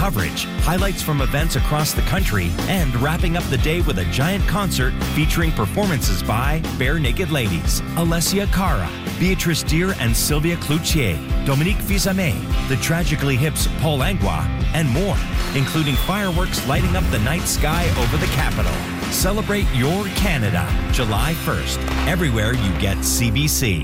coverage, highlights from events across the country, and wrapping up the day with a giant concert featuring performances by Bare Naked Ladies, Alessia Cara, Beatrice Deer and Sylvia Cloutier, Dominique Fils-Aimé, the Tragically Hip's Paul Langlois, and more, including fireworks lighting up the night sky over the capital. Celebrate your Canada, July 1st, everywhere you get CBC.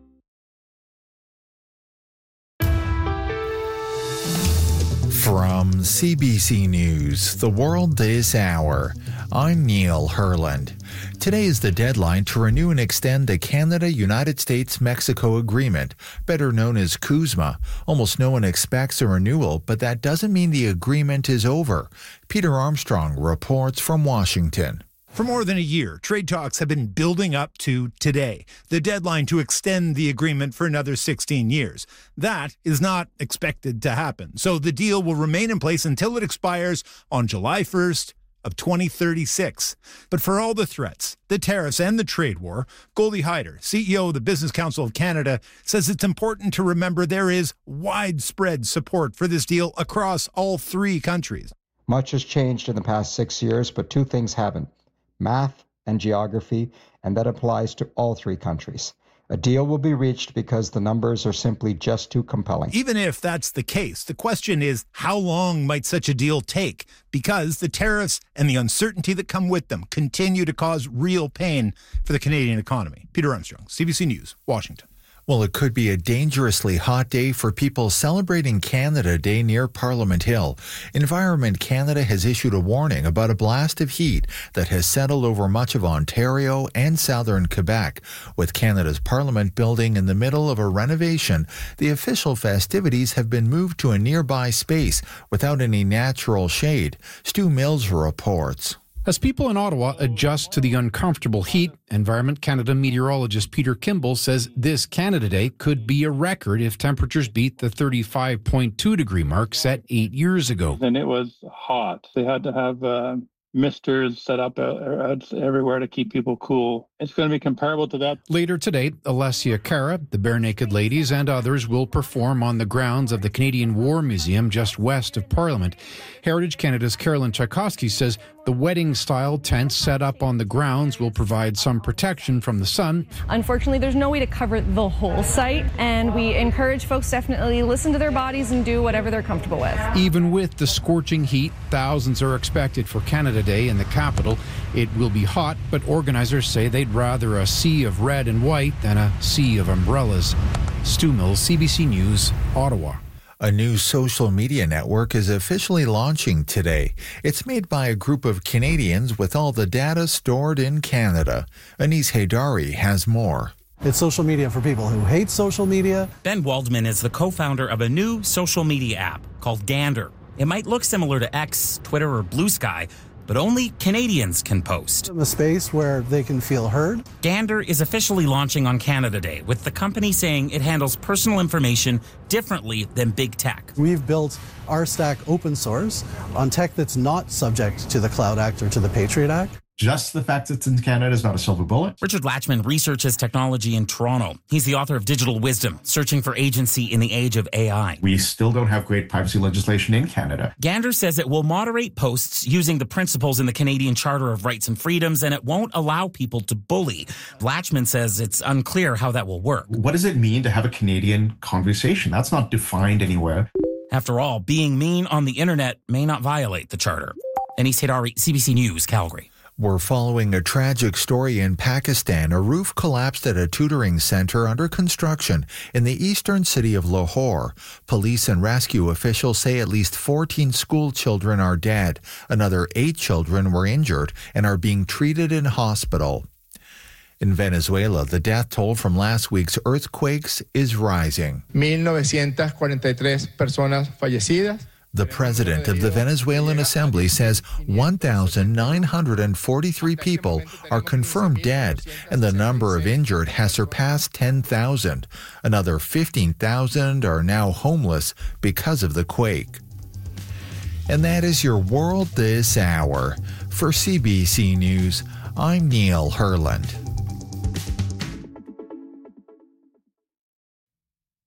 From CBC News, The World This Hour, I'm Neil Herland. Today is the deadline to renew and extend the Canada-United States-Mexico Agreement, better known as CUSMA. Almost no one expects a renewal, but that doesn't mean the agreement is over. Peter Armstrong reports from Washington. For more than a year, trade talks have been building up to today, the deadline to extend the agreement for another 16 years. That is not expected to happen. So the deal will remain in place until it expires on July 1st of 2036. But for all the threats, the tariffs, and the trade war, Goldie Hyder, CEO of the Business Council of Canada, says it's important to remember there is widespread support for this deal across all three countries. Much has changed in the past 6 years, but two things haven't: math and geography, and that applies to all three countries. A deal will be reached because the numbers are simply just too compelling. Even if that's the case, the question is, how long might such a deal take? Because the tariffs and the uncertainty that come with them continue to cause real pain for the Canadian economy. Peter Armstrong, CBC News, Washington. Well, it could be a dangerously hot day for people celebrating Canada Day near Parliament Hill. Environment Canada has issued a warning about a blast of heat that has settled over much of Ontario and southern Quebec. With Canada's Parliament building in the middle of a renovation, the official festivities have been moved to a nearby space without any natural shade. Stu Mills reports. As people in Ottawa adjust to the uncomfortable heat, Environment Canada meteorologist Peter Kimball says this Canada Day could be a record if temperatures beat the 35.2 degree mark set 8 years ago. And it was hot. They had to have misters set up everywhere to keep people cool. It's going to be comparable to that. Later today, Alessia Cara, the Bare Naked Ladies, and others will perform on the grounds of the Canadian War Museum just west of Parliament. Heritage Canada's Carolyn Tchaikovsky says the wedding-style tents set up on the grounds will provide some protection from the sun. Unfortunately, there's no way to cover the whole site, and we encourage folks to definitely listen to their bodies and do whatever they're comfortable with. Even with the scorching heat, thousands are expected for Canada Day in the capital. It will be hot, but organizers say they'd rather a sea of red and white than a sea of umbrellas. Stu Mills, CBC News, Ottawa. A new social media network is officially launching today. It's made by a group of Canadians with all the data stored in Canada. Anis Haydari has more. It's social media for people who hate social media. Ben Waldman is the co-founder of a new social media app called Gander. It might look similar to X, Twitter, or Blue Sky, but only Canadians can post. A space where they can feel heard. Gander is officially launching on Canada Day, with the company saying it handles personal information differently than big tech. We've built our stack open source on tech that's not subject to the Cloud Act or to the Patriot Act. Just the fact that it's in Canada is not a silver bullet. Richard Latchman researches technology in Toronto. He's the author of Digital Wisdom, Searching for Agency in the Age of AI. We still don't have great privacy legislation in Canada. Gander says it will moderate posts using the principles in the Canadian Charter of Rights and Freedoms, and it won't allow people to bully. Latchman says it's unclear how that will work. What does it mean to have a Canadian conversation? That's not defined anywhere. After all, being mean on the internet may not violate the Charter. Anis Haydari, CBC News, Calgary. We're following a tragic story in Pakistan. A roof collapsed at a tutoring center under construction in the eastern city of Lahore. Police and rescue officials say at least 14 school children are dead. Another 8 children were injured and are being treated in hospital. In Venezuela, the death toll from last week's earthquakes is rising. 1,943 personas fallecidas. The president of the Venezuelan Assembly says 1,943 people are confirmed dead, and the number of injured has surpassed 10,000. Another 15,000 are now homeless because of the quake. And that is your World This Hour. For CBC News, I'm Neil Herland.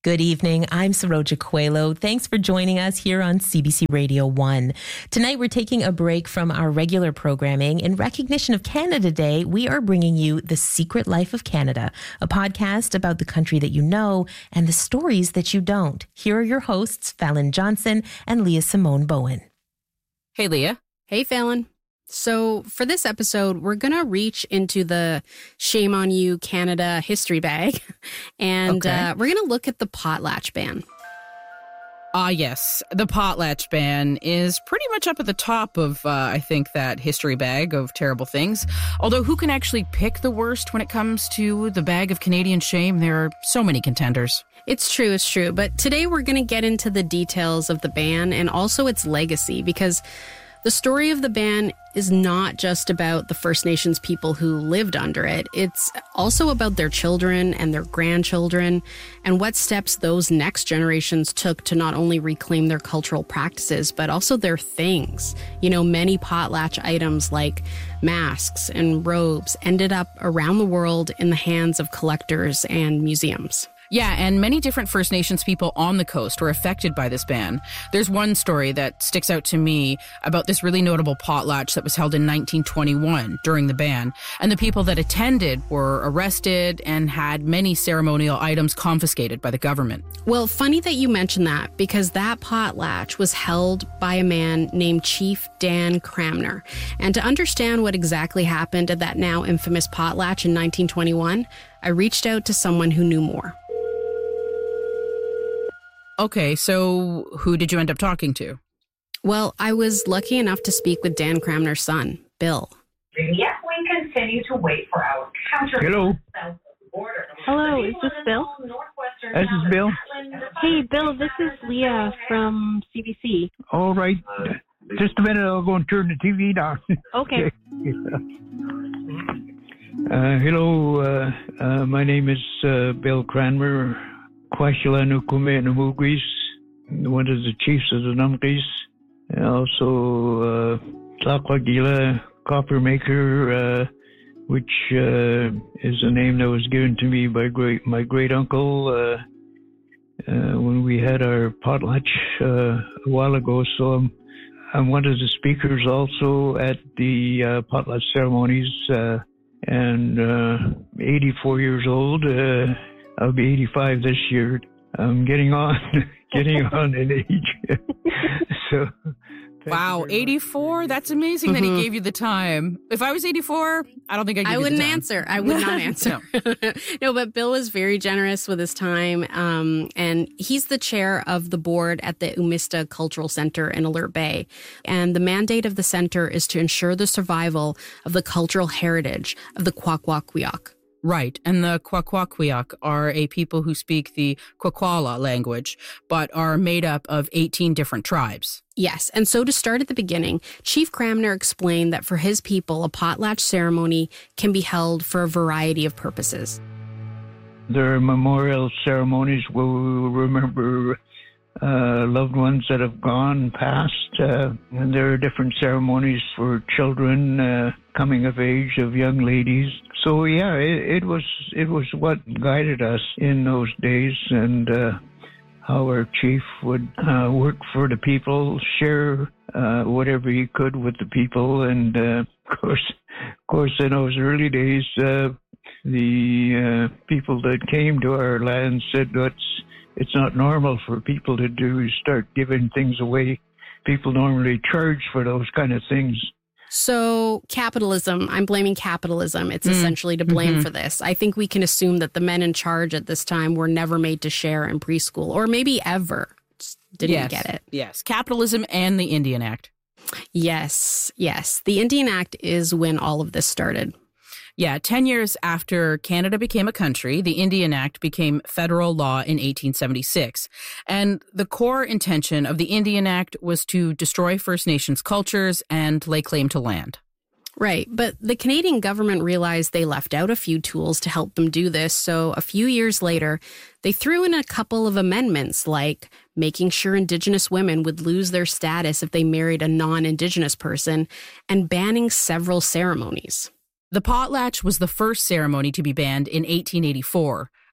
Good evening. I'm Saroja Coelho. Thanks for joining us here on CBC Radio 1. Tonight, we're taking a break from our regular programming. In recognition of Canada Day, we are bringing you The Secret Life of Canada, a podcast about the country that you know and the stories that you don't. Here are your hosts, Fallon Johnson and Leah Simone Bowen. Hey, Leah. Hey, Fallon. So for this episode, we're going to reach into the Shame on You Canada history bag, and we're going to look at the potlatch ban. Yes. The potlatch ban is pretty much up at the top of, I think, that history bag of terrible things. Although who can actually pick the worst when it comes to the bag of Canadian shame? There are so many contenders. It's true. But today we're going to get into the details of the ban and also its legacy, because the story of the ban is not just about the First Nations people who lived under it. It's also about their children and their grandchildren and what steps those next generations took to not only reclaim their cultural practices, but also their things. You know, many potlatch items like masks and robes ended up around the world in the hands of collectors and museums. Yeah, and many different First Nations people on the coast were affected by this ban. There's one story that sticks out to me about this really notable potlatch that was held in 1921 during the ban. And the people that attended were arrested and had many ceremonial items confiscated by the government. Well, funny that you mentioned that, because that potlatch was held by a man named Chief Dan Cranmer. And to understand what exactly happened at that now infamous potlatch in 1921, I reached out to someone who knew more. Okay, so who did you end up talking to? Well, I was lucky enough to speak with Dan Cranmer's son, Bill. Yet we continue to wait for our counter. Hello. Hello, is this Bill? This is Bill. Hey, Bill, this is Leah from CBC. All right. Just a minute, I'll go and turn the TV down. Okay. Hello, my name is Bill Cranmer. Kwashila Nukume Namugris, one of the chiefs of the Numgris. Also, Tlakwagila Copper Maker, which is a name that was given to me by my great uncle when we had our potlatch a while ago. So I'm one of the speakers also at the potlatch ceremonies, and 84 years old. I'll be 85 this year. I'm getting on in age. So, wow, 84? That's amazing that he gave you the time. If I was 84, I don't think I'd give you the time. I would not answer. No, but Bill was very generous with his time. And he's the chair of the board at the Umista Cultural Center in Alert Bay. And the mandate of the center is to ensure the survival of the cultural heritage of the Kwakwaka'wakw. Right, and the Kwakwaka'wakw are a people who speak the Kwakwala language, but are made up of 18 different tribes. Yes, and so to start at the beginning, Chief Cranmer explained that for his people, a potlatch ceremony can be held for a variety of purposes. There are memorial ceremonies where we will remember loved ones that have gone past, and there are different ceremonies for children, coming of age of young ladies. So yeah, it was what guided us in those days, and how our chief would work for the people, share whatever he could with the people, and of course, in those early days, the people that came to our land said it's not normal for people to start giving things away. People normally charge for those kind of things. So capitalism, I'm blaming capitalism. It's essentially to blame for this. I think we can assume that the men in charge at this time were never made to share in preschool, or maybe ever. Just didn't get it. Yes, capitalism and the Indian Act. Yes. The Indian Act is when all of this started. Yeah, 10 years after Canada became a country, the Indian Act became federal law in 1876. And the core intention of the Indian Act was to destroy First Nations cultures and lay claim to land. Right, but the Canadian government realized they left out a few tools to help them do this, so a few years later, they threw in a couple of amendments, like making sure Indigenous women would lose their status if they married a non-Indigenous person, and banning several ceremonies. The potlatch was the first ceremony to be banned in 1884.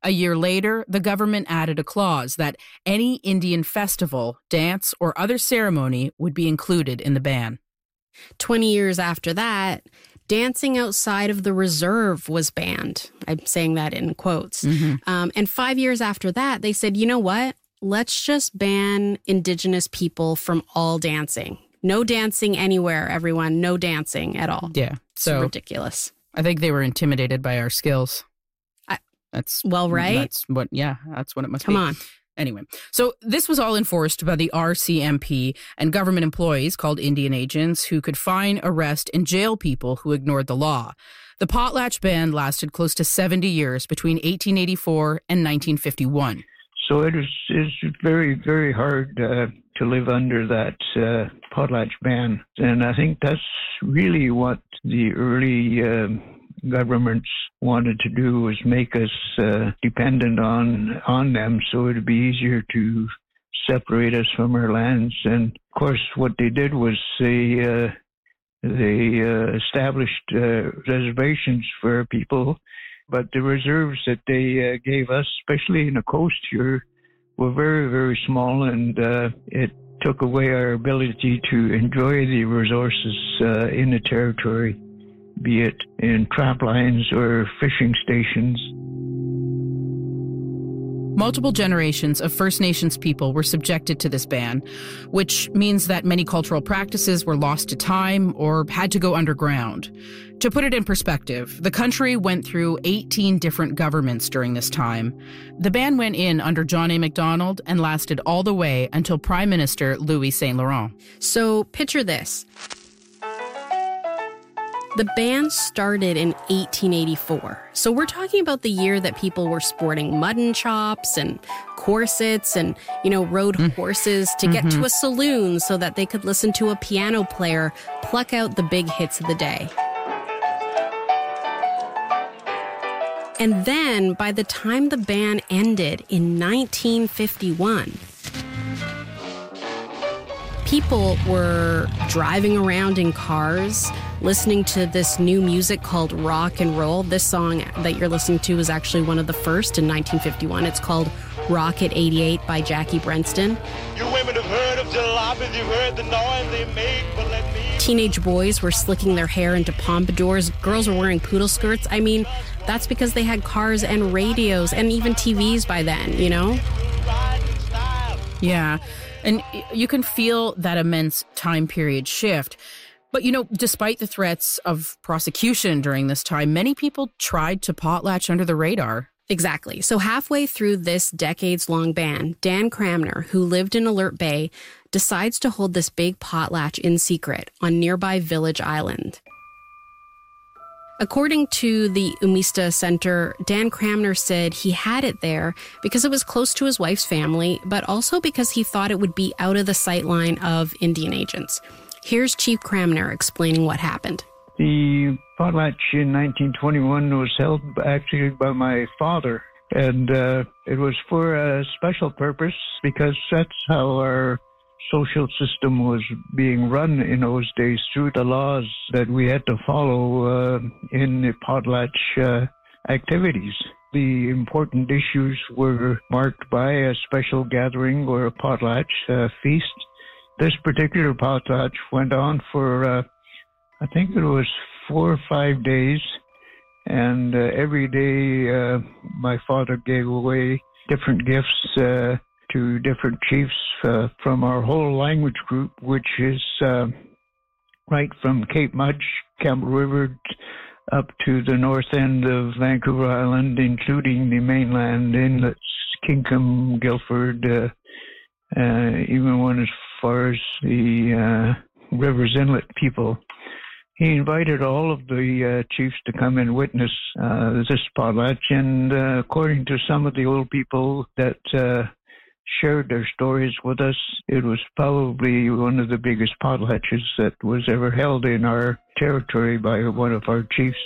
A year later, the government added a clause that any Indian festival, dance, or other ceremony would be included in the ban. 20 years after that, dancing outside of the reserve was banned. I'm saying that in quotes. And 5 years after that, they said, you know what? Let's just ban Indigenous people from all dancing. No dancing anywhere, everyone. No dancing at all. Yeah. So ridiculous. I think they were intimidated by our skills. That's right. That's what it must be. Come on. Anyway, so this was all enforced by the RCMP and government employees called Indian agents who could fine, arrest, and jail people who ignored the law. The potlatch ban lasted close to 70 years between 1884 and 1951. So it's very, very hard to live under that potlatch ban. And I think that's really what the early governments wanted to do, was make us dependent on them, so it would be easier to separate us from our lands. And of course, what they did was they established reservations for people, but the reserves that they gave us, especially in the coast here, were very, very small, and it took away our ability to enjoy the resources in the territory, be it in trap lines or fishing stations. Multiple generations of First Nations people were subjected to this ban, which means that many cultural practices were lost to time or had to go underground. To put it in perspective, the country went through 18 different governments during this time. The ban went in under John A. Macdonald and lasted all the way until Prime Minister Louis Saint Laurent. So picture this. The ban started in 1884. So we're talking about the year that people were sporting mutton chops and corsets and, rode horses to get to a saloon so that they could listen to a piano player pluck out the big hits of the day. And then by the time the ban ended in 1951, people were driving around in cars, listening to this new music called rock and roll. This song that you're listening to is actually one of the first in 1951. It's called Rocket 88 by Jackie Brenston. You women have heard of jalopies, you've heard the noise they make, but let me... Teenage boys were slicking their hair into pompadours. Girls were wearing poodle skirts. I mean, that's because they had cars and radios and even TVs by then, Yeah, and you can feel that immense time period shift. But, despite the threats of prosecution during this time, many people tried to potlatch under the radar. Exactly. So halfway through this decades-long ban, Dan Cramner, who lived in Alert Bay, decides to hold this big potlatch in secret on nearby Village Island. According to the Umista Center, Dan Cramner said he had it there because it was close to his wife's family, but also because he thought it would be out of the sightline of Indian agents. Here's Chief Cramner explaining what happened. The potlatch in 1921 was held actually by my father, and it was for a special purpose because that's how our social system was being run in those days, through the laws that we had to follow in the potlatch activities. The important issues were marked by a special gathering or a potlatch feast. This particular potlatch went on for, I think it was 4 or 5 days, and every day my father gave away different gifts to different chiefs from our whole language group, which is right from Cape Mudge, Campbell River, up to the north end of Vancouver Island, including the mainland inlets, Kinkum, Guilford, even one as far as the Rivers Inlet people. He invited all of the chiefs to come and witness this potlatch, and according to some of the old people that shared their stories with us, it was probably one of the biggest potlatches that was ever held in our territory by one of our chiefs.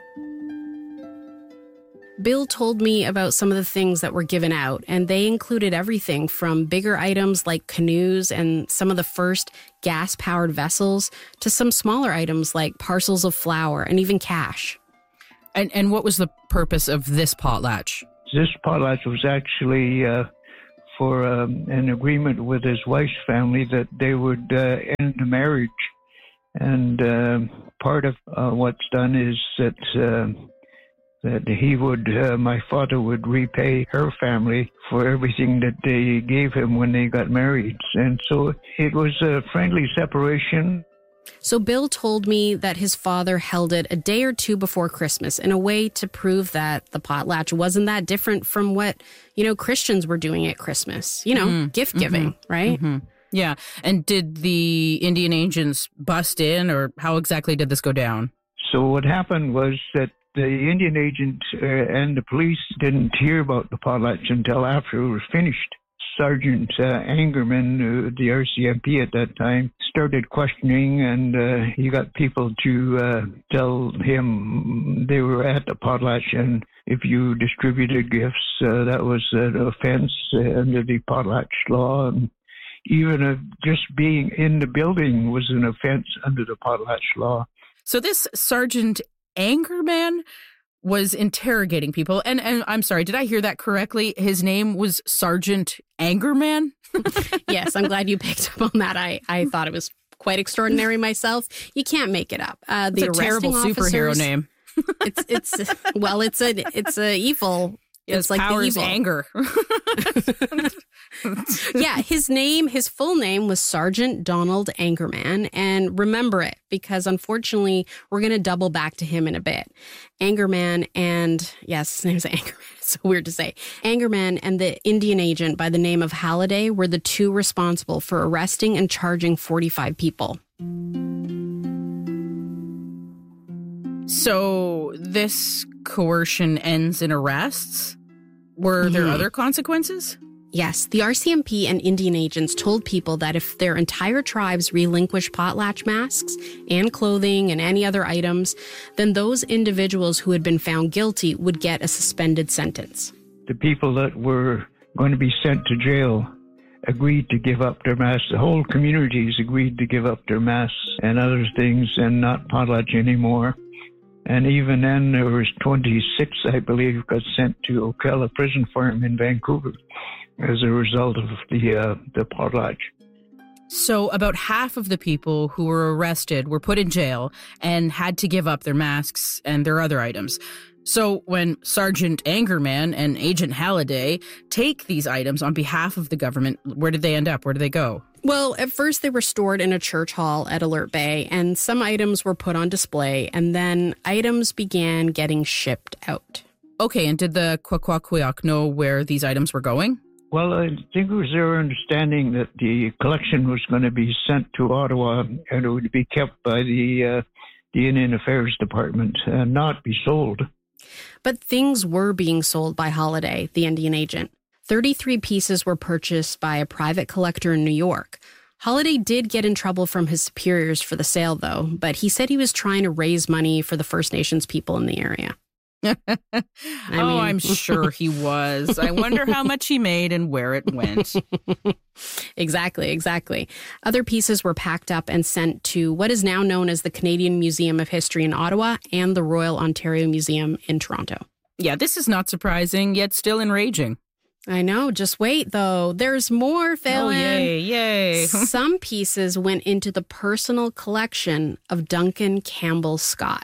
Bill told me about some of the things that were given out, and they included everything from bigger items like canoes and some of the first gas-powered vessels to some smaller items like parcels of flour and even cash. And what was the purpose of this potlatch? This potlatch was actually for an agreement with his wife's family that they would end the marriage. And part of what's done is that he would, my father would repay her family for everything that they gave him when they got married. And so it was a friendly separation. So Bill told me that his father held it a day or two before Christmas in a way to prove that the potlatch wasn't that different from what, Christians were doing at Christmas, gift giving, right? Mm-hmm. Yeah. And did the Indian agents bust in, or how exactly did this go down? So what happened was that the Indian agent and the police didn't hear about the potlatch until after it was finished. Sergeant Angerman, the RCMP at that time, started questioning, and he got people to tell him they were at the potlatch, and if you distributed gifts, that was an offense under the potlatch law. And even just being in the building was an offense under the potlatch law. So this Sergeant Angerman was interrogating people. And I'm sorry, did I hear that correctly? His name was Sergeant Angerman? Yes, I'm glad you picked up on that. I thought it was quite extraordinary myself. You can't make it up. It's a terrible superhero name. It's a evil. It's like powers the evil. Anger. Yeah, his full name was Sergeant Donald Angerman, and remember it because unfortunately we're going to double back to him in a bit. Angerman and, yes, his name's Angerman, it's so weird to say. Angerman and the Indian agent by the name of Halliday were the two responsible for arresting and charging 45 people. So this coercion ends in arrests? Were there other consequences? Yes, the RCMP and Indian agents told people that if their entire tribes relinquished potlatch masks and clothing and any other items, then those individuals who had been found guilty would get a suspended sentence. The people that were going to be sent to jail agreed to give up their masks. The whole communities agreed to give up their masks and other things and not potlatch anymore. And even then, there was 26, I believe, got sent to Ocala Prison Farm in Vancouver as a result of the potlatch. So about half of the people who were arrested were put in jail and had to give up their masks and their other items. So when Sergeant Angerman and Agent Halliday take these items on behalf of the government, where did they end up? Where did they go? Well, at first they were stored in a church hall at Alert Bay, and some items were put on display, and then items began getting shipped out. Okay, and did the Kwakwaka'wakw know where these items were going? Well, I think it was their understanding that the collection was going to be sent to Ottawa, and it would be kept by the Indian Affairs Department and not be sold. But things were being sold by Halliday, the Indian agent. 33 pieces were purchased by a private collector in New York. Halliday did get in trouble from his superiors for the sale, though, but he said he was trying to raise money for the First Nations people in the area. I'm sure he was. I wonder how much he made and where it went. Exactly. Other pieces were packed up and sent to what is now known as the Canadian Museum of History in Ottawa and the Royal Ontario Museum in Toronto. Yeah, this is not surprising, yet still enraging. I know. Just wait, though. There's more, Phelan. Oh, yay. Some pieces went into the personal collection of Duncan Campbell Scott.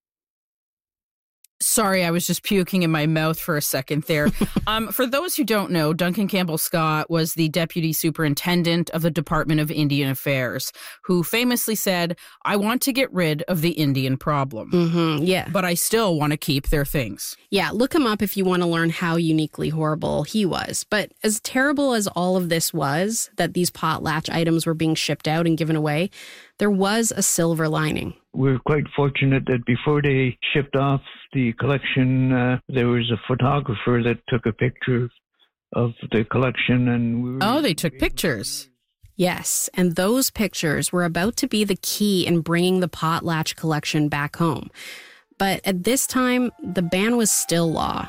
Sorry, I was just puking in my mouth for a second there. For those who don't know, Duncan Campbell Scott was the deputy superintendent of the Department of Indian Affairs, who famously said, "I want to get rid of the Indian problem. Yeah. But I still want to keep their things." Yeah, look him up if you want to learn how uniquely horrible he was. But as terrible as all of this was, that these potlatch items were being shipped out and given away, there was a silver lining. We're quite fortunate that before they shipped off the collection, there was a photographer that took a picture of the collection. And they took pictures. Yes, and those pictures were about to be the key in bringing the potlatch collection back home. But at this time, the ban was still law.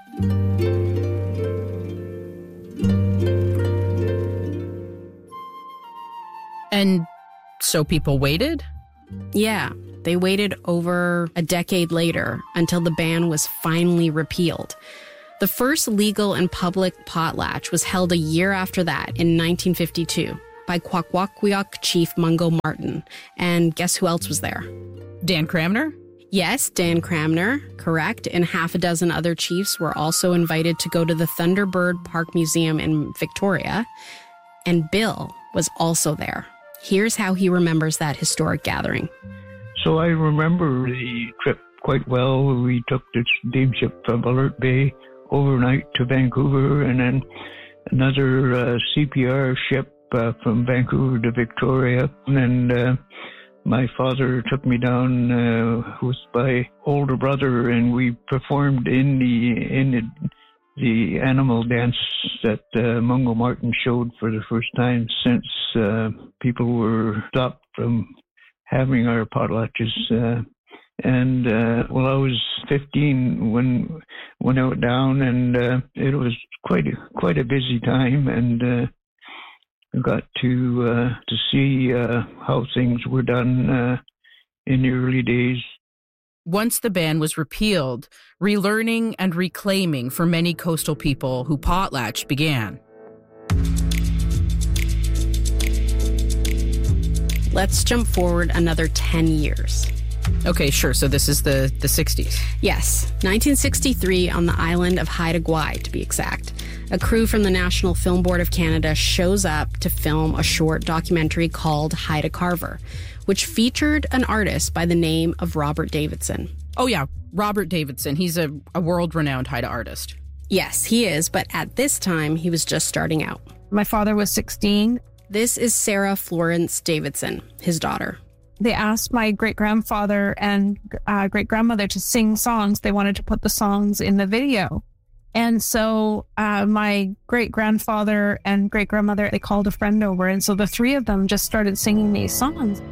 And so people waited? Yeah, they waited over a decade later until the ban was finally repealed. The first legal and public potlatch was held a year after that in 1952 by Kwakwaka'wakw Chief Mungo Martin. And guess who else was there? Dan Cramner? Yes, Dan Cramner, correct. And half a dozen other chiefs were also invited to go to the Thunderbird Park Museum in Victoria. And Bill was also there. Here's how he remembers that historic gathering. So I remember the trip quite well. We took the steamship from Alert Bay overnight to Vancouver, and then another CPR ship from Vancouver to Victoria. And then my father took me down with my older brother, and we performed in the animal dance that Mungo Martin showed for the first time since people were stopped from having our potlatches. And I was 15 when I went down, and it was quite a busy time, and I got to see how things were done in the early days. Once the ban was repealed, relearning and reclaiming for many coastal people who potlatch began. Let's jump forward another 10 years. Okay, sure. So this is the 60s. Yes, 1963 on the island of Haida Gwaii, to be exact. A crew from the National Film Board of Canada shows up to film a short documentary called Haida Carver, which featured an artist by the name of Robert Davidson. Oh yeah, Robert Davidson. He's a world-renowned Haida artist. Yes, he is, but at this time, he was just starting out. My father was 16. This is Sarah Florence Davidson, his daughter. They asked my great-grandfather and great-grandmother to sing songs. They wanted to put the songs in the video. And so my great-grandfather and great-grandmother, they called a friend over. And so the three of them just started singing these songs.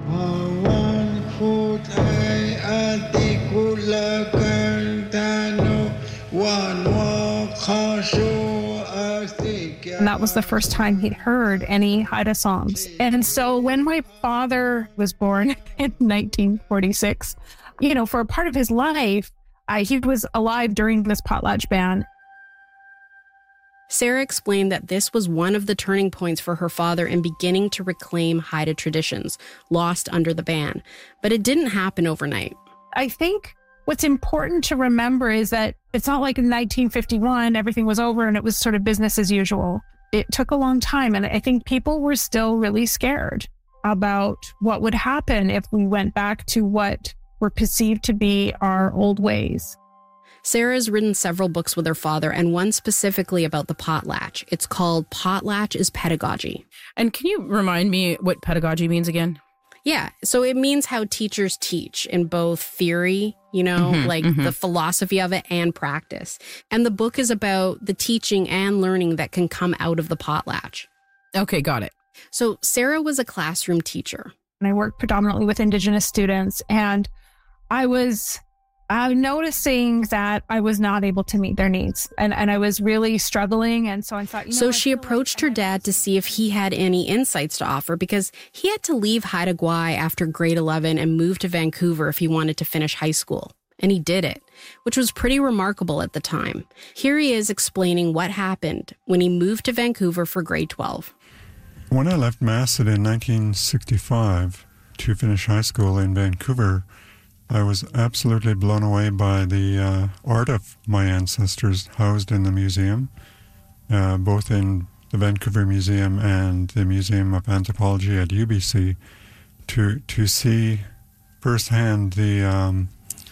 And that was the first time he'd heard any Haida songs. And so when my father was born in 1946, for a part of his life, he was alive during this potlatch ban. Sarah explained that this was one of the turning points for her father in beginning to reclaim Haida traditions lost under the ban. But it didn't happen overnight. I think what's important to remember is that it's not like in 1951, everything was over and it was sort of business as usual. It took a long time. And I think people were still really scared about what would happen if we went back to what were perceived to be our old ways. Sarah's written several books with her father, and one specifically about the potlatch. It's called Potlatch is Pedagogy. And can you remind me what pedagogy means again? Yeah, so it means how teachers teach in both theory, the philosophy of it, and practice. And the book is about the teaching and learning that can come out of the potlatch. Okay, got it. So Sarah was a classroom teacher. And I worked predominantly with Indigenous students, and I was noticing that I was not able to meet their needs, and I was really struggling. And so I thought, So she approached her dad to see if he had any insights to offer, because he had to leave Haida Gwaii after grade 11 and move to Vancouver if he wanted to finish high school. And he did it, which was pretty remarkable at the time. Here he is explaining what happened when he moved to Vancouver for grade 12. When I left Masset in 1965 to finish high school in Vancouver, I was absolutely blown away by the art of my ancestors housed in the museum, both in the Vancouver Museum and the Museum of Anthropology at UBC, to see firsthand the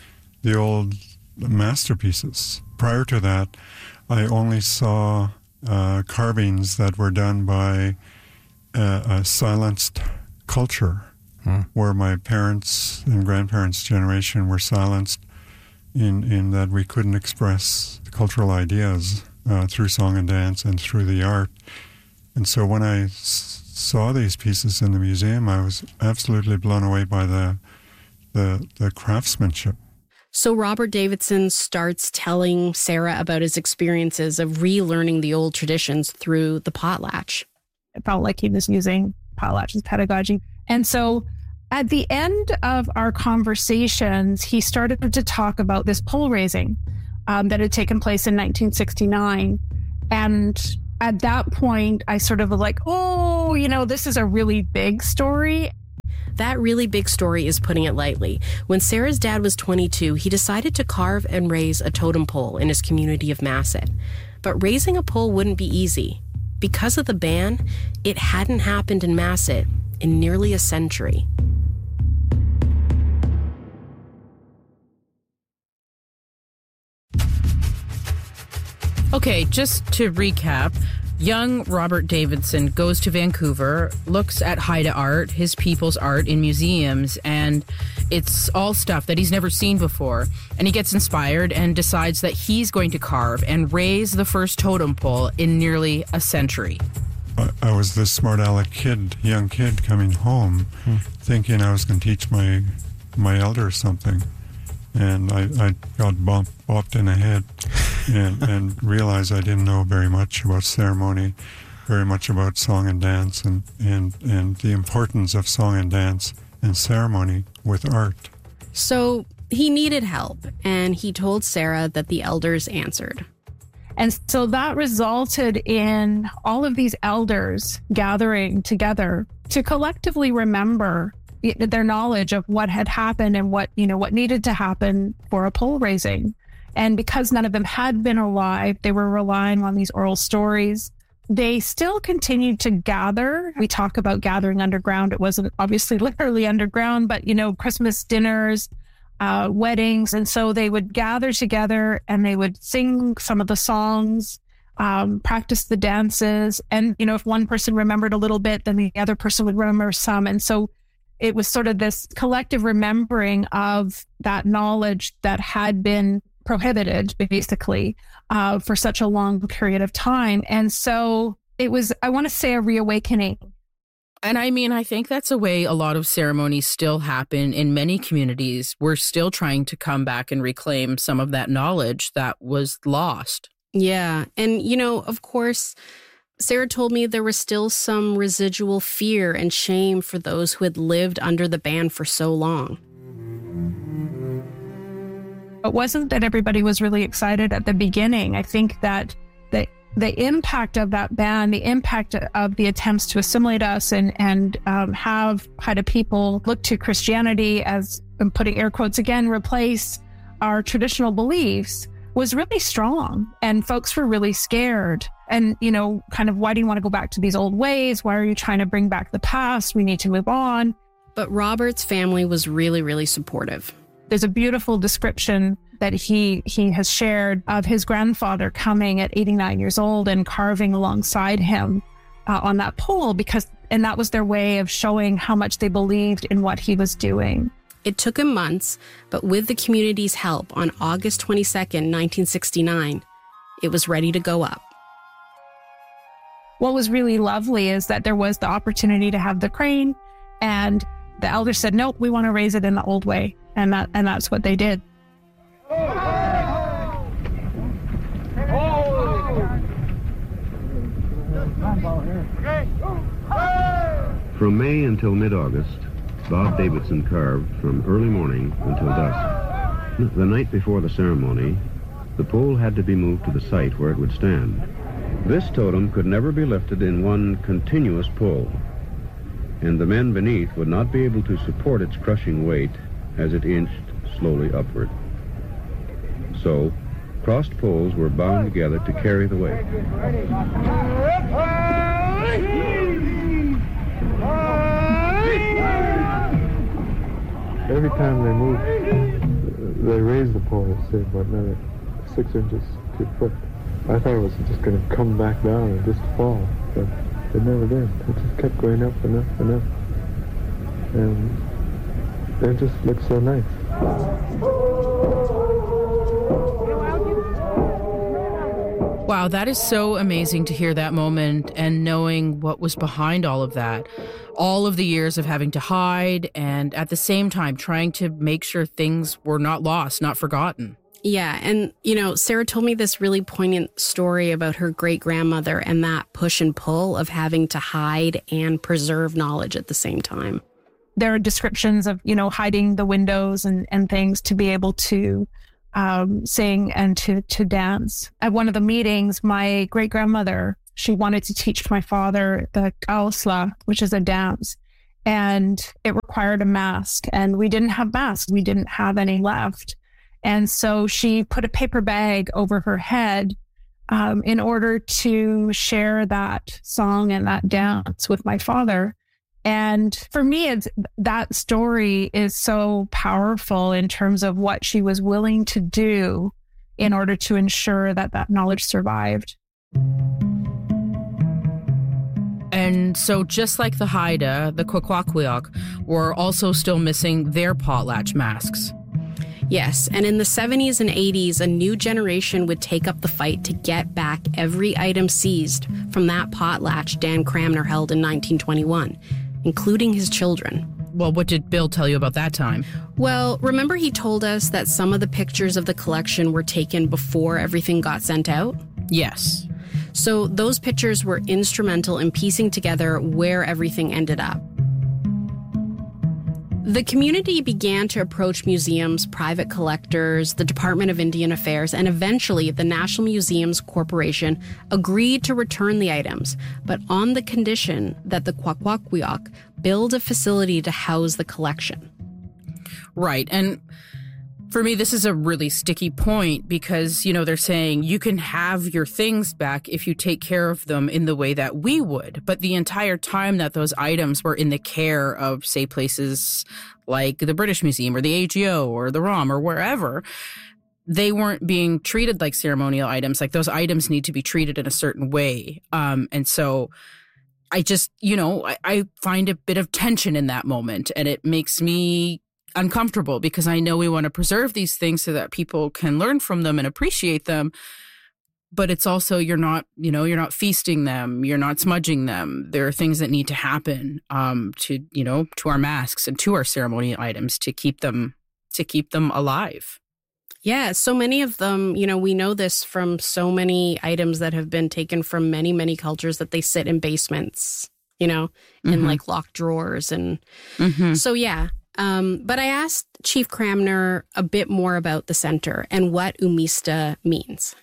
old masterpieces. Prior to that, I only saw carvings that were done by a silenced culture, where my parents' and grandparents' generation were silenced in that we couldn't express the cultural ideas through song and dance and through the art. And so when I saw these pieces in the museum, I was absolutely blown away by the craftsmanship. So Robert Davidson starts telling Sarah about his experiences of relearning the old traditions through the potlatch. It felt like he was using potlatch as pedagogy. And so at the end of our conversations, he started to talk about this pole raising. that had taken place in 1969. And at that point, I sort of was like, oh, this is a really big story. That really big story is putting it lightly. When Sarah's dad was 22, he decided to carve and raise a totem pole in his community of Masset. But raising a pole wouldn't be easy. Because of the ban, it hadn't happened in Masset in nearly a century. Okay, just to recap, young Robert Davidson goes to Vancouver, looks at Haida art, his people's art in museums, and it's all stuff that he's never seen before. And he gets inspired and decides that he's going to carve and raise the first totem pole in nearly a century. I was this smart aleck young kid coming home, thinking I was going to teach my elders something. And I got bopped in the head and realized I didn't know very much about ceremony, very much about song and dance, and the importance of song and dance and ceremony with art. So he needed help, and he told Sarah that the elders answered. And so that resulted in all of these elders gathering together to collectively remember their knowledge of what had happened and what needed to happen for a pole raising. And because none of them had been alive, they were relying on these oral stories. They still continued to gather. We talk about gathering underground. It wasn't obviously literally underground, but, Christmas dinners, weddings. And so they would gather together and they would sing some of the songs, practice the dances. And, if one person remembered a little bit, then the other person would remember some. And so it was sort of this collective remembering of that knowledge that had been prohibited, basically, for such a long period of time. And so it was, I want to say, a reawakening. And I think that's a way a lot of ceremonies still happen in many communities. We're still trying to come back and reclaim some of that knowledge that was lost. Yeah. And, of course, Sarah told me there was still some residual fear and shame for those who had lived under the ban for so long. It wasn't that everybody was really excited at the beginning. I think that the impact of that ban, the impact of the attempts to assimilate us and have Haida people look to Christianity as, I'm putting air quotes again, replace our traditional beliefs, was really strong. And folks were really scared. And, kind of, why do you want to go back to these old ways? Why are you trying to bring back the past? We need to move on. But Robert's family was really, really supportive. There's a beautiful description that he has shared of his grandfather coming at 89 years old and carving alongside him on that pole, and that was their way of showing how much they believed in what he was doing. It took him months, but with the community's help, on August 22nd, 1969, it was ready to go up. What was really lovely is that there was the opportunity to have the crane, and the elders said, nope, we want to raise it in the old way. And that's what they did. From May until mid-August, Bob Davidson carved from early morning until dusk. The night before the ceremony, the pole had to be moved to the site where it would stand. This totem could never be lifted in one continuous pull, and the men beneath would not be able to support its crushing weight as it inched slowly upward. So, crossed poles were bound together to carry the weight. Every time they moved, they raised the pole, say, about another 6 inches to a foot. I thought it was just going to come back down and just fall, but it never did. It just kept going up and up and up. And it just looked so nice. Wow, that is so amazing to hear that moment and knowing what was behind all of that. All of the years of having to hide and at the same time trying to make sure things were not lost, not forgotten. Yeah, and, Sarah told me this really poignant story about her great-grandmother and that push and pull of having to hide and preserve knowledge at the same time. There are descriptions of, hiding the windows and things to be able to sing and to dance. At one of the meetings, my great-grandmother, she wanted to teach my father the kaosla, which is a dance, and it required a mask, and we didn't have masks. We didn't have any left. And so she put a paper bag over her head in order to share that song and that dance with my father. And for me, that story is so powerful in terms of what she was willing to do in order to ensure that that knowledge survived. And so just like the Haida, the Kwakwaka'wakw were also still missing their potlatch masks. Yes, and in the 70s and 80s, a new generation would take up the fight to get back every item seized from that potlatch Dan Cramner held in 1921, including his children. Well, what did Bill tell you about that time? Well, remember he told us that some of the pictures of the collection were taken before everything got sent out? Yes. So those pictures were instrumental in piecing together where everything ended up. The community began to approach museums, private collectors, the Department of Indian Affairs, and eventually the National Museums Corporation agreed to return the items, but on the condition that the Kwakwaka'wakw build a facility to house the collection. Right, and for me, this is a really sticky point because, they're saying you can have your things back if you take care of them in the way that we would. But the entire time that those items were in the care of, say, places like the British Museum or the AGO or the ROM or wherever, they weren't being treated like ceremonial items. Like those items need to be treated in a certain way. And so I just, I find a bit of tension in that moment, and it makes me uncomfortable because I know we want to preserve these things so that people can learn from them and appreciate them. But it's also, you're not feasting them, you're not smudging them. There are things that need to happen to our masks and to our ceremonial items to keep them alive. Yeah, so many of them, we know this from so many items that have been taken from many, many cultures that they sit in basements, in like locked drawers. And so, yeah. But I asked Chief Cramner a bit more about the center and what Umista means.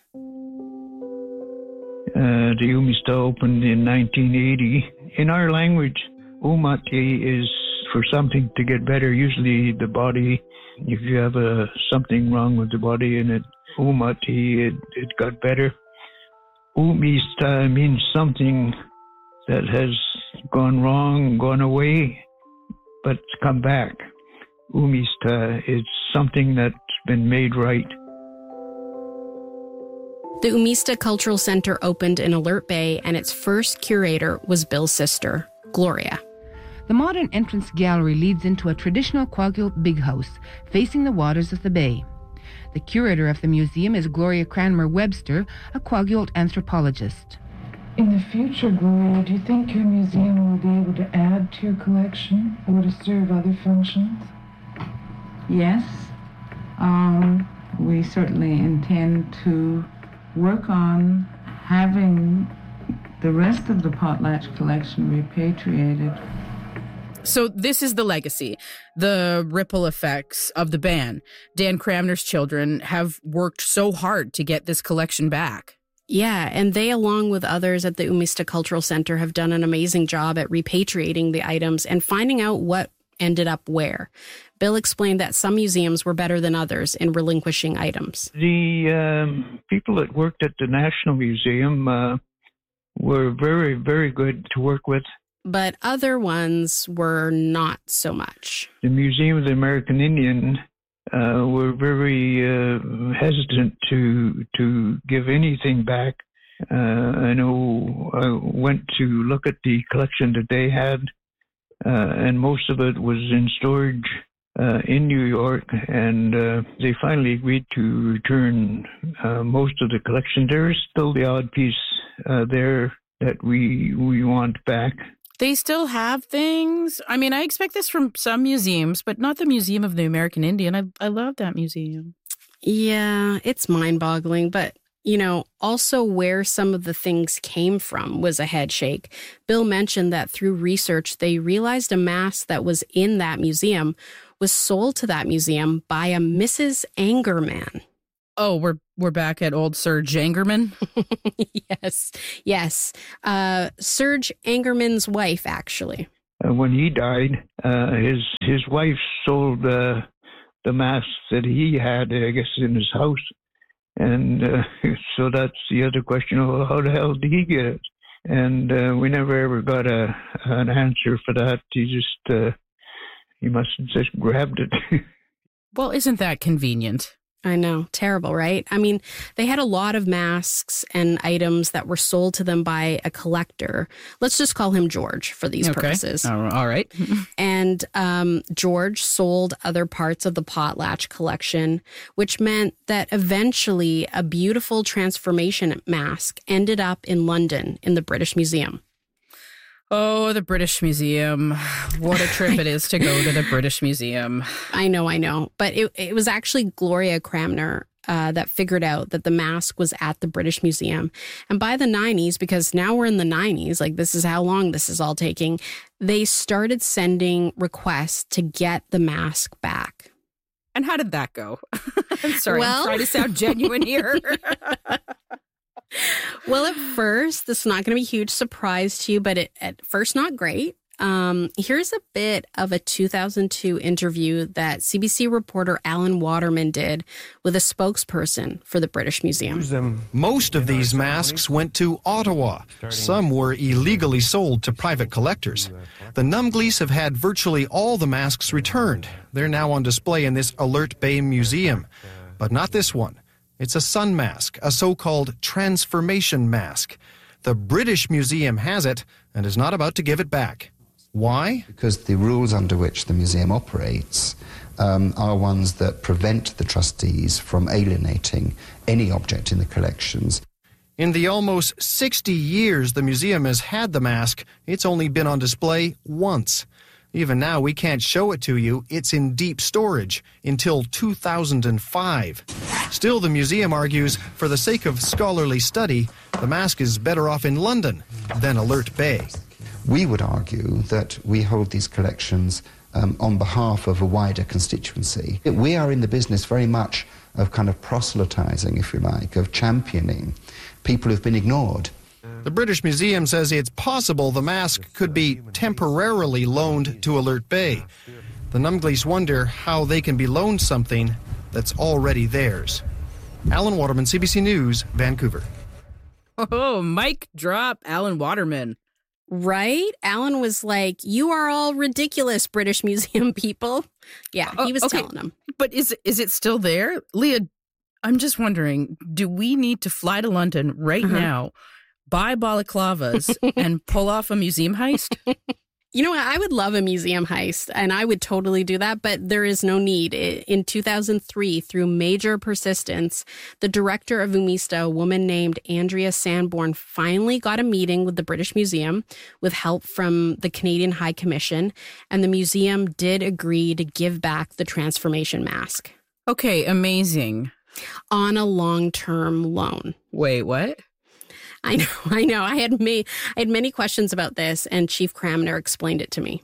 The Umista opened in 1980. In our language, Umati is for something to get better, usually the body. If you have something wrong with the body and Umati, it got better. Umista means something that has gone wrong, gone away, but come back. Umista is something that's been made right. The Umista Cultural Center opened in Alert Bay, and its first curator was Bill's sister, Gloria. The modern entrance gallery leads into a traditional Kwakiutl big house facing the waters of the bay. The curator of the museum is Gloria Cranmer Webster, a Kwakiutl anthropologist. In the future, Gloria, do you think your museum will be able to add to your collection or to serve other functions? Yes. We certainly intend to work on having the rest of the potlatch collection repatriated. So this is the legacy, the ripple effects of the ban. Dan Cramner's children have worked so hard to get this collection back. Yeah, and they, along with others at the Umista Cultural Center, have done an amazing job at repatriating the items and finding out what ended up where. Bill explained that some museums were better than others in relinquishing items. The people that worked at the National Museum were very, very good to work with. But other ones were not so much. The Museum of the American Indian were very hesitant to give anything back. I know I went to look at the collection that they had, and most of it was in storage in New York, and they finally agreed to return most of the collection. There is still the odd piece there that we want back. They still have things. I mean, I expect this from some museums, but not the Museum of the American Indian. I love that museum. Yeah, it's mind-boggling, but also where some of the things came from was a head shake. Bill mentioned that through research, they realized a mask that was in that museum was sold to that museum by a Mrs. Angerman. Oh, we're back at old Serge Angerman? Yes. Serge Angerman's wife, actually. When he died, his wife sold the masks that he had, I guess, in his house. And so that's the other question. How the hell did he get it? And we never ever got an answer for that. He must have just grabbed it. Well, isn't that convenient? I know. Terrible, right? I mean, they had a lot of masks and items that were sold to them by a collector. Let's just call him George for these purposes. All right. And George sold other parts of the potlatch collection, which meant that eventually a beautiful transformation mask ended up in London in the British Museum. Oh, the British Museum. What a trip it is to go to the British Museum. I know. But it was actually Gloria Cranmer that figured out that the mask was at the British Museum. And by the 90s, because now we're in the 90s, like this is how long this is all taking, they started sending requests to get the mask back. And how did that go? I'm sorry, I'm trying to sound genuine here. Well, at first, this is not going to be a huge surprise to you, but at first, not great. Here's a bit of a 2002 interview that CBC reporter Alan Waterman did with a spokesperson for the British Museum. Most of these masks went to Ottawa. Some were illegally sold to private collectors. The Numglees have had virtually all the masks returned. They're now on display in this Alert Bay Museum. But not this one. It's a sun mask, a so-called transformation mask. The British Museum has it and is not about to give it back. Why? Because the rules under which the museum operates are ones that prevent the trustees from alienating any object in the collections. In the almost 60 years the museum has had the mask, it's only been on display once. Even now, we can't show it to you. It's in deep storage until 2005. Still, the museum argues, for the sake of scholarly study, the mask is better off in London than Alert Bay. We would argue that we hold these collections on behalf of a wider constituency. We are in the business very much of kind of proselytizing, if you like, of championing people who've been ignored. The British Museum says it's possible the mask could be temporarily loaned to Alert Bay. The Numglees wonder how they can be loaned something that's already theirs. Alan Waterman, CBC News, Vancouver. Oh, mic drop, Alan Waterman. Right? Alan was like, you are all ridiculous, British Museum people. Yeah, he was telling them. But is it still there? Leah, I'm just wondering, do we need to fly to London right now, buy balaclavas, and pull off a museum heist? You know what? I would love a museum heist, and I would totally do that, but there is no need. In 2003, through major persistence, the director of Umista, a woman named Andrea Sanborn, finally got a meeting with the British Museum with help from the Canadian High Commission, and the museum did agree to give back the transformation mask. Okay, amazing. On a long-term loan. Wait, what? I know. I had many questions about this, and Chief Cranmer explained it to me.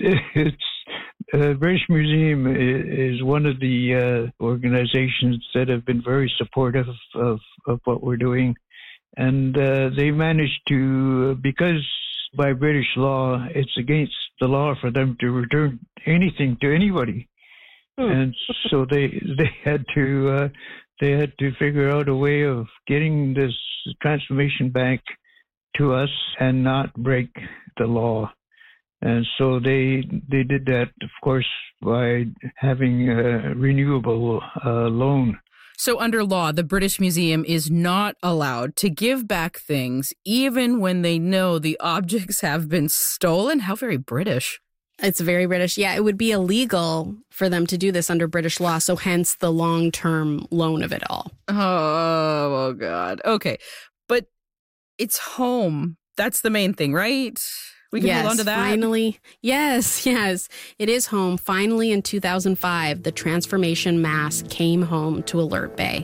The British Museum is one of the organizations that have been very supportive of what we're doing. And they managed to, because by British law, it's against the law for them to return anything to anybody. And so they had to figure out a way of getting this transformation back to us and not break the law. And so they did that, of course, by having a renewable loan. So under law, the British Museum is not allowed to give back things even when they know the objects have been stolen? How very British. It's very British. Yeah, it would be illegal for them to do this under British law, so hence the long-term loan of it all. Oh, God. Okay. But it's home. That's the main thing, right? We can hold on to that? Finally. Yes. It is home. Finally, in 2005, the transformation mask came home to Alert Bay.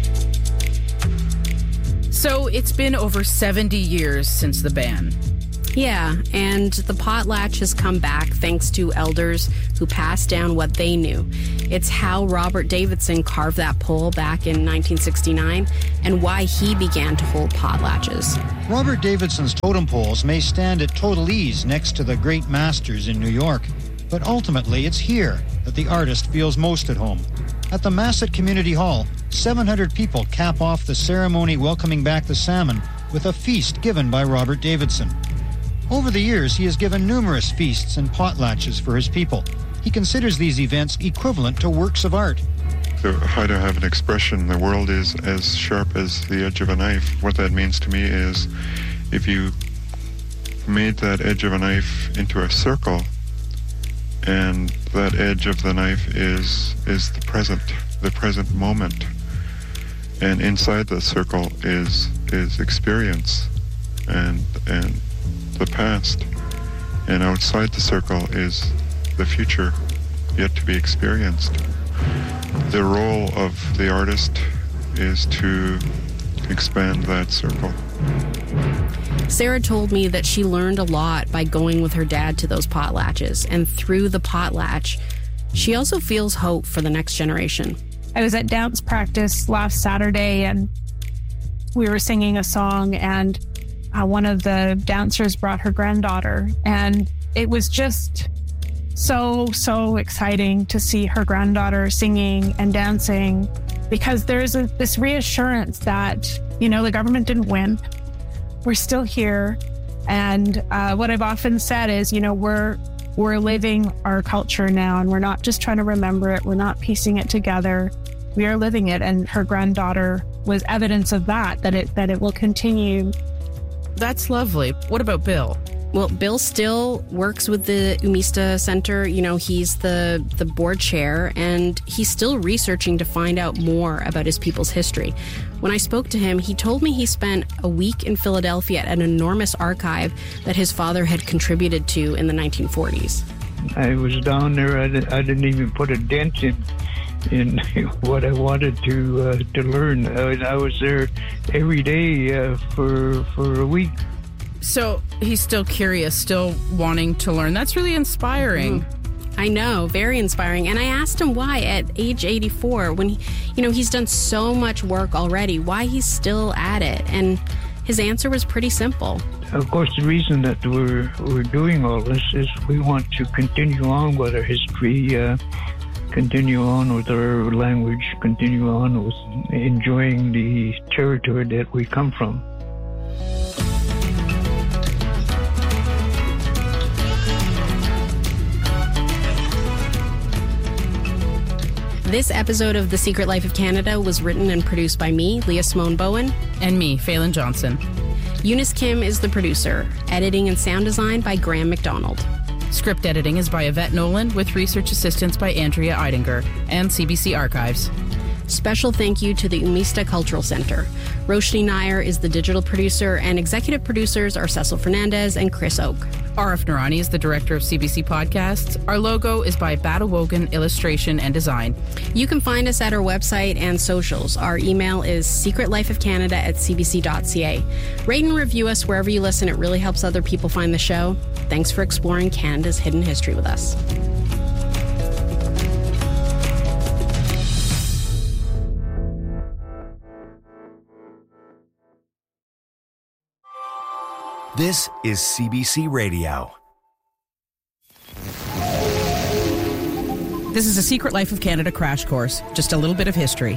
So it's been over 70 years since the ban. Yeah, and the potlatch has come back thanks to elders who passed down what they knew. It's how Robert Davidson carved that pole back in 1969 and why he began to hold potlatches. Robert Davidson's totem poles may stand at total ease next to the great masters in New York, but ultimately it's here that the artist feels most at home. At the Masset Community Hall, 700 people cap off the ceremony welcoming back the salmon with a feast given by Robert Davidson. Over the years, he has given numerous feasts and potlatches for his people. He considers these events equivalent to works of art. So how to have an expression, the world is as sharp as the edge of a knife. What that means to me is if you made that edge of a knife into a circle, and that edge of the knife is the present moment. And inside the circle is experience and the past. And outside the circle is the future yet to be experienced. The role of the artist is to expand that circle. Sarah told me that she learned a lot by going with her dad to those potlatches, and through the potlatch, she also feels hope for the next generation. I was at dance practice last Saturday, and we were singing a song, and one of the dancers brought her granddaughter, and it was just so exciting to see her granddaughter singing and dancing, because there's this reassurance that, the government didn't win. We're still here. And what I've often said is, we're living our culture now, and we're not just trying to remember it. We're not piecing it together. We are living it. And her granddaughter was evidence of that it will continue. That's lovely. What about Bill? Well, Bill still works with the Umista Center. He's the board chair, and he's still researching to find out more about his people's history. When I spoke to him, he told me he spent a week in Philadelphia at an enormous archive that his father had contributed to in the 1940s. I was down there. I didn't even put a dent in what I wanted to learn. I was there every day for a week. So he's still curious, still wanting to learn. That's really inspiring. I know, very inspiring. And I asked him why at age 84, when he's done so much work already, why he's still at it. And his answer was pretty simple. Of course, the reason that we're doing all this is we want to continue on with our history, continue on with our language, continue on with enjoying the territory that we come from. This episode of The Secret Life of Canada was written and produced by me, Leah Simone Bowen. And me, Phelan Johnson. Eunice Kim is the producer. Editing and sound design by Graham McDonald. Script editing is by Yvette Nolan, with research assistance by Andrea Eidinger and CBC Archives. Special thank you to the Umista Cultural Center. Roshni Nair is the digital producer, and executive producers are Cecil Fernandez and Chris Oak. Arif Noorani is the director of CBC Podcasts. Our logo is by Badawogan Illustration and Design. You can find us at our website and socials. Our email is secretlifeofcanada@cbc.ca. Rate and review us wherever you listen. It really helps other people find the show. Thanks for exploring Canada's hidden history with us. This is CBC Radio. This is a Secret Life of Canada crash course. Just a little bit of history.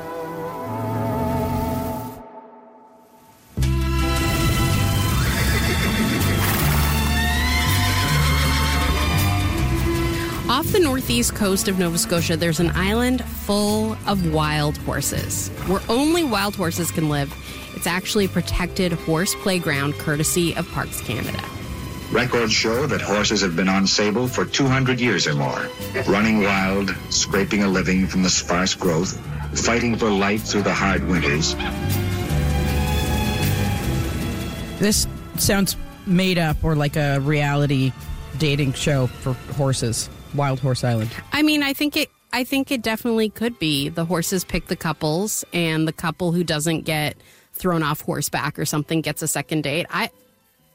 Off the northeast coast of Nova Scotia, there's an island full of wild horses, where only wild horses can live. It's actually a protected horse playground courtesy of Parks Canada. Records show that horses have been on Sable for 200 years or more, running wild, scraping a living from the sparse growth, fighting for life through the hard winters. This sounds made up or like a reality dating show for horses. Wild Horse Island. I mean, I think it definitely could be. The horses pick the couples, and the couple who doesn't get thrown off horseback or something gets a second date.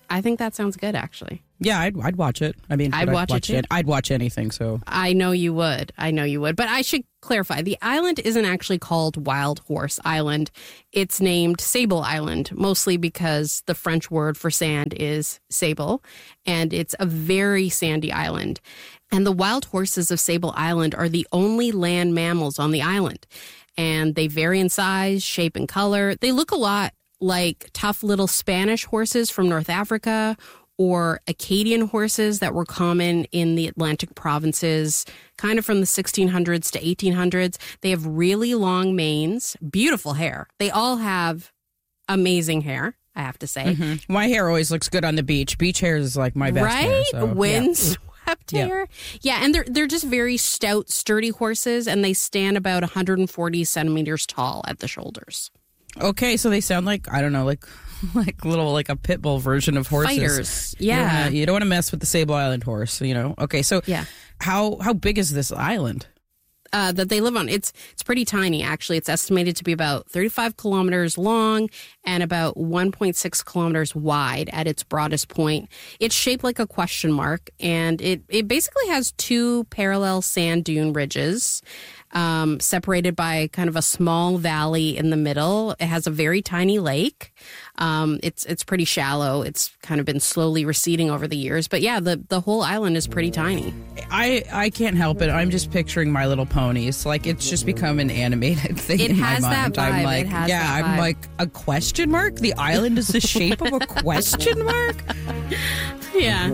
I think that sounds good, actually. Yeah, I'd watch it. I mean, I'd watch it too. I'd watch anything. So I know you would. But I should clarify: the island isn't actually called Wild Horse Island. It's named Sable Island, mostly because the French word for sand is sable, and it's a very sandy island. And the wild horses of Sable Island are the only land mammals on the island, and they vary in size, shape, and color. They look a lot like tough little Spanish horses from North Africa, or Acadian horses that were common in the Atlantic provinces, kind of from the 1600s to 1800s. They have really long manes, beautiful hair. They all have amazing hair, I have to say. Mm-hmm. My hair always looks good on the beach. Beach hair is like my best hair. Right? So, Windswept hair. Yeah, and they're just very stout, sturdy horses, and they stand about 140 centimeters tall at the shoulders. Okay, so they sound like, I don't know, like a pit bull version of horses. Fighters, yeah. You don't want to mess with the Sable Island horse, you know. Okay, so how big is this island? That they live on? It's pretty tiny, actually. It's estimated to be about 35 kilometers long and about 1.6 kilometers wide at its broadest point. It's shaped like a question mark, and it basically has two parallel sand dune ridges, separated by kind of a small valley in the middle. It has a very tiny lake. It's pretty shallow. It's kind of been slowly receding over the years. But yeah, the whole island is pretty tiny. I can't help it. I'm just picturing My Little Pony. It's like it's just become an animated thing in my mind. That vibe. I'm like, I'm like, a question mark? The island is the shape of a question mark? Yeah.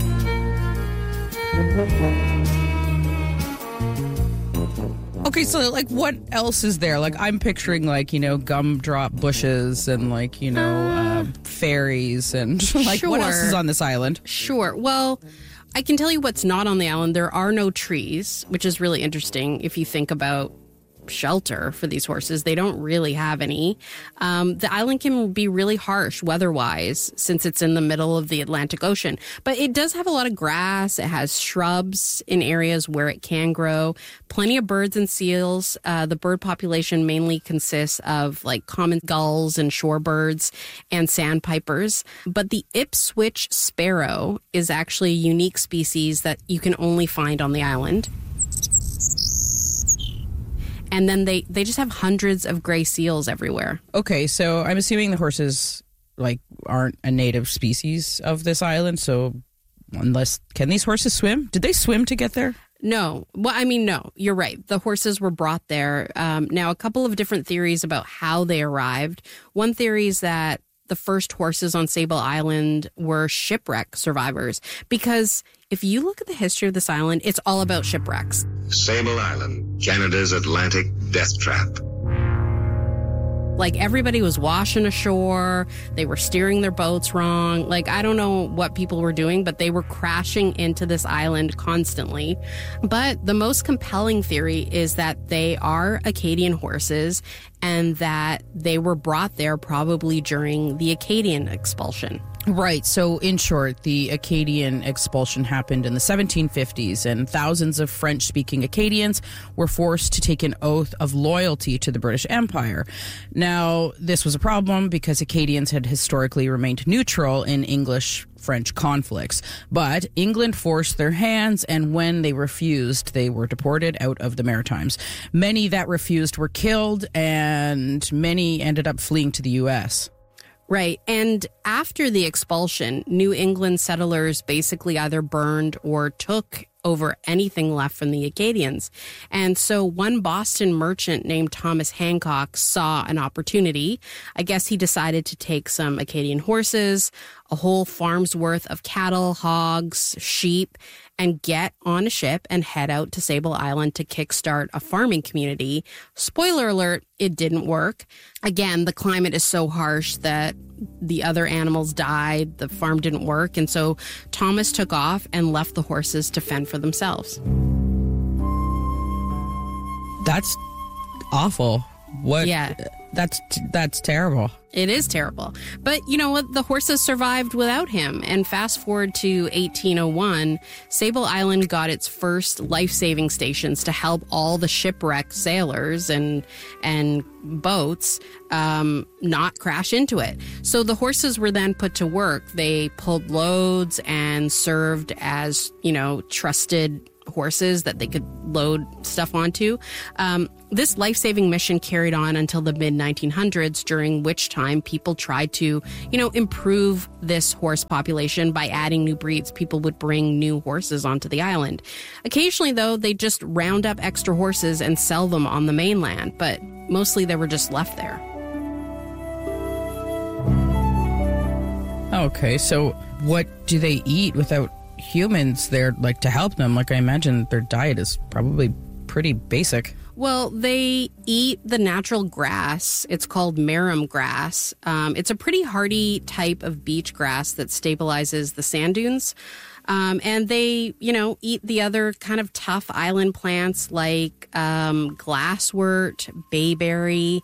Okay, so, like, what else is there? Like, I'm picturing, like, you know, gumdrop bushes and, like, you know, fairies and, like, what else is on this island? Sure. Well, I can tell you what's not on the island. There are no trees, which is really interesting if you think about shelter for these horses. They don't really have any. The island can be really harsh weather-wise since it's in the middle of the Atlantic Ocean. But it does have a lot of grass. It has shrubs in areas where it can grow. Plenty of birds and seals. The bird population mainly consists of like common gulls and shorebirds and sandpipers. But the Ipswich sparrow is actually a unique species that you can only find on the island. And then they just have hundreds of gray seals everywhere. Okay, so I'm assuming the horses like aren't a native species of this island. So can these horses swim? Did they swim to get there? No. Well, I mean, no, you're right. The horses were brought there. Now, a couple of different theories about how they arrived. One theory is that the first horses on Sable Island were shipwreck survivors, because if you look at the history of this island, it's all about shipwrecks. Sable Island, Canada's Atlantic death trap. Like, everybody was washing ashore. They were steering their boats wrong. Like, I don't know what people were doing, but they were crashing into this island constantly. But the most compelling theory is that they are Acadian horses and that they were brought there probably during the Acadian expulsion. Right. So in short, the Acadian expulsion happened in the 1750s, and thousands of French-speaking Acadians were forced to take an oath of loyalty to the British Empire. Now, this was a problem because Acadians had historically remained neutral in English-French conflicts. But England forced their hands, and when they refused, they were deported out of the Maritimes. Many that refused were killed, and many ended up fleeing to the U.S. Right. And after the expulsion, New England settlers basically either burned or took over anything left from the Acadians. And so one Boston merchant named Thomas Hancock saw an opportunity. I guess he decided to take some Acadian horses, a whole farm's worth of cattle, hogs, sheep, and get on a ship and head out to Sable Island to kickstart a farming community. Spoiler alert, it didn't work. Again, the climate is so harsh that the other animals died, the farm didn't work, and so Thomas took off and left the horses to fend for themselves. That's awful. What? Yeah. That's terrible. It is terrible. But you know what? The horses survived without him. And fast forward to 1801, Sable Island got its first life-saving stations to help all the shipwrecked sailors and boats not crash into it. So the horses were then put to work. They pulled loads and served as, trusted horses that they could load stuff onto. This life-saving mission carried on until the mid-1900s, during which time people tried to, improve this horse population by adding new breeds. People would bring new horses onto the island. Occasionally, though, they'd just round up extra horses and sell them on the mainland, but mostly they were just left there. Okay, so what do they eat without humans there, to help them? I imagine their diet is probably pretty basic. Well, they eat the natural grass. It's called marram grass. It's a pretty hardy type of beach grass that stabilizes the sand dunes. And they, eat the other kind of tough island plants like glasswort, bayberry,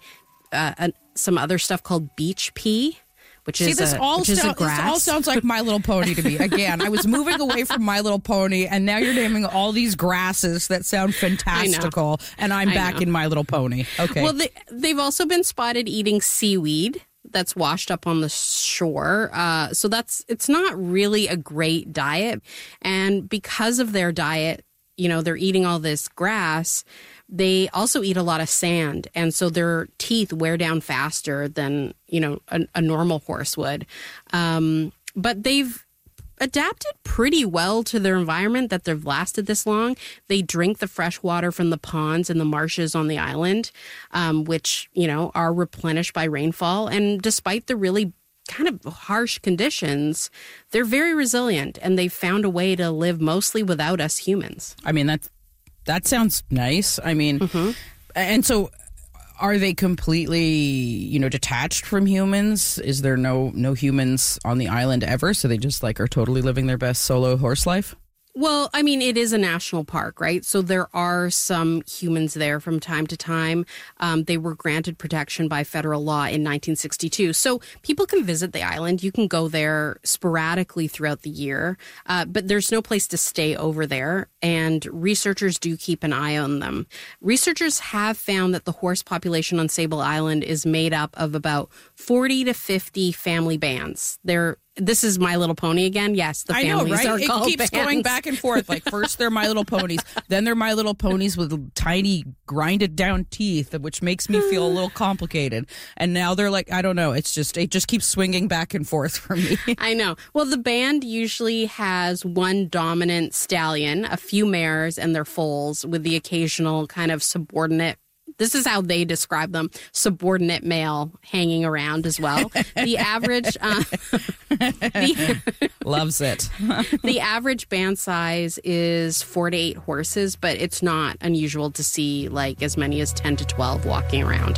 some other stuff called beach pea. This all sounds like My Little Pony to me. Again, I was moving away from My Little Pony, and now you're naming all these grasses that sound fantastical, and I'm back in My Little Pony. Okay. Well, they've also been spotted eating seaweed that's washed up on the shore. So it's not really a great diet. And because of their diet, they're eating all this grass. They also eat a lot of sand, and so their teeth wear down faster than, a normal horse would. But they've adapted pretty well to their environment that they've lasted this long. They drink the fresh water from the ponds and the marshes on the island, which, are replenished by rainfall. And despite the really kind of harsh conditions, they're very resilient, and they've found a way to live mostly without us humans. I mean, that sounds nice. I mean, and so are they completely, detached from humans? Is there no humans on the island ever? So they just are totally living their best solo horse life? Well, I mean, it is a national park, right? So there are some humans there from time to time. They were granted protection by federal law in 1962. So people can visit the island. You can go there sporadically throughout the year, but there's no place to stay over there. And researchers do keep an eye on them. Researchers have found that the horse population on Sable Island is made up of about 40 to 50 family bands. This is My Little Pony again. Yes, the families are called It keeps bands. going back and forth. First they're My Little Ponies, then they're My Little Ponies with tiny grinded down teeth, which makes me feel a little complicated. And now they're I don't know. It just keeps swinging back and forth for me. I know. Well, the band usually has one dominant stallion, a few mares, and their foals, with the occasional kind of subordinate. This is how they describe them: subordinate male hanging around as well. The average loves it. The average band size is 4 to 8 horses, but it's not unusual to see as many as 10 to 12 walking around.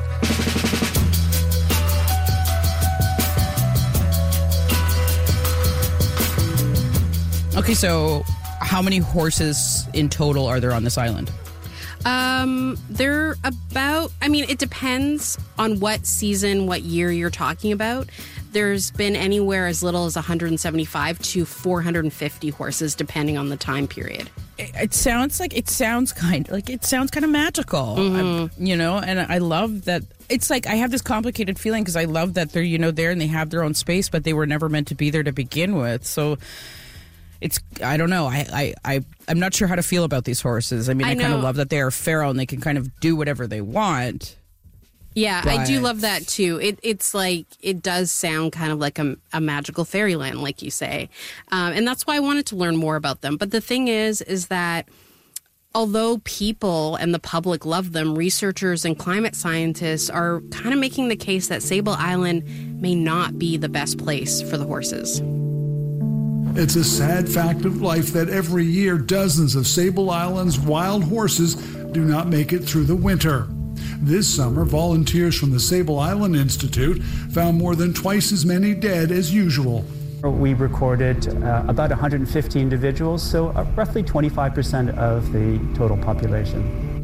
Okay, so how many horses in total are there on this island? They're about, it depends on what season, what year you're talking about. There's been anywhere as little as 175 to 450 horses, depending on the time period. It sounds kind of magical, and I love that. It's I have this complicated feeling because I love that they're, there and they have their own space, but they were never meant to be there to begin with. So I don't know. I'm not sure how to feel about these horses. I kind of love that they are feral and they can kind of do whatever they want. Yeah, I do love that too. It does sound kind of like a magical fairyland, like you say. And that's why I wanted to learn more about them. But the thing is that although people and the public love them, researchers and climate scientists are kind of making the case that Sable Island may not be the best place for the horses. It's a sad fact of life that every year dozens of Sable Island's wild horses do not make it through the winter. This summer, volunteers from the Sable Island Institute found more than twice as many dead as usual. We recorded about 150 individuals, so roughly 25% of the total population.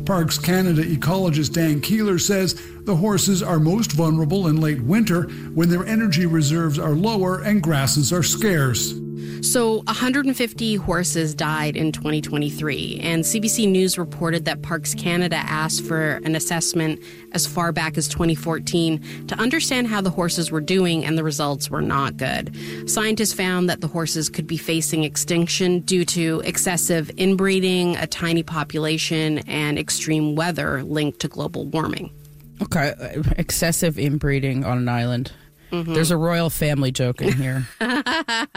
Parks Canada ecologist Dan Keeler says the horses are most vulnerable in late winter when their energy reserves are lower and grasses are scarce. So 150 horses died in 2023, and CBC News reported that Parks Canada asked for an assessment as far back as 2014 to understand how the horses were doing, and the results were not good. Scientists found that the horses could be facing extinction due to excessive inbreeding, a tiny population, and extreme weather linked to global warming. Okay, excessive inbreeding on an island. Mm-hmm. There's a royal family joke in here.